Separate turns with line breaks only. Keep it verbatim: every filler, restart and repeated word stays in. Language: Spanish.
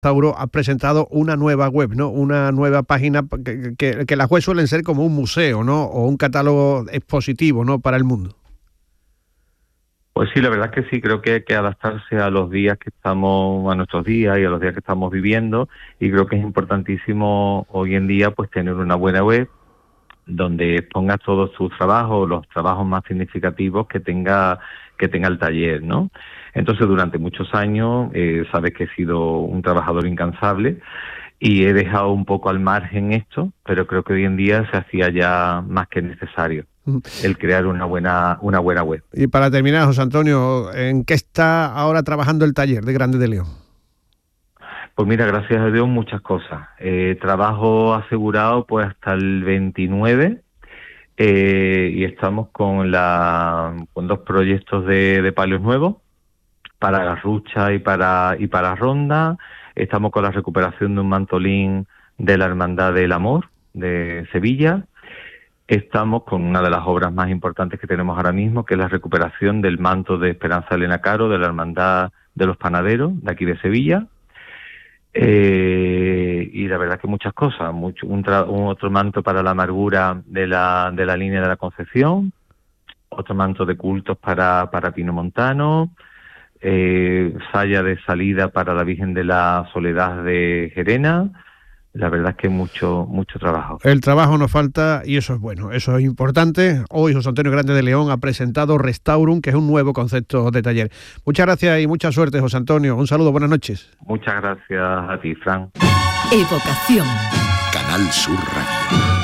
Tauro ha presentado una nueva web, ¿no? Una nueva página que, que, que las webs suelen ser como un museo, ¿no? O un catálogo expositivo, ¿no? Para el mundo.
Pues sí, la verdad es que sí, creo que hay que adaptarse a los días que estamos, a nuestros días y a los días que estamos viviendo, y creo que es importantísimo hoy en día pues tener una buena web donde pongas todos tus trabajos, los trabajos más significativos que tenga que tenga el taller, ¿no? Entonces, durante muchos años, eh, sabes que he sido un trabajador incansable y he dejado un poco al margen esto, pero creo que hoy en día se hacía ya más que necesario el crear una buena una buena web.
Y para terminar, José Antonio, ¿en qué está ahora trabajando el taller de Grande de León?
Pues mira, gracias a Dios, muchas cosas. Eh, trabajo asegurado pues hasta el veintinueve eh, y estamos con la con dos proyectos de, de palios nuevos para Garrucha y para y para Ronda. Estamos con la recuperación de un mantolín de la Hermandad del Amor de Sevilla. Estamos con una de las obras más importantes que tenemos ahora mismo, que es la recuperación del manto de Esperanza Elena Caro de la Hermandad de los Panaderos de aquí de Sevilla. Eh, y la verdad que muchas cosas, mucho, un, tra- un otro manto para la amargura de la de la línea de la Concepción, otro manto de cultos para para Pino Montano, eh, saya de salida para la Virgen de la Soledad de Gerena. La verdad es que mucho mucho trabajo.
El trabajo nos falta y eso es bueno, eso es importante. Hoy José Antonio Grande de León ha presentado Restaurum, que es un nuevo concepto de taller. Muchas gracias y mucha suerte, José Antonio. Un saludo, buenas noches.
Muchas gracias a ti, Fran.
Evocación.
Canal Sur Radio.